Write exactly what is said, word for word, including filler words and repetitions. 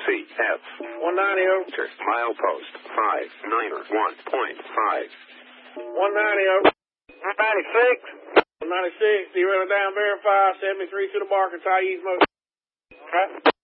C F. one ninety over. Milepost five nine one point five. one ninety over. one ninety-six. one ninety-six, zero down, verify, seventy-three to the marker, tie ease motion. Okay.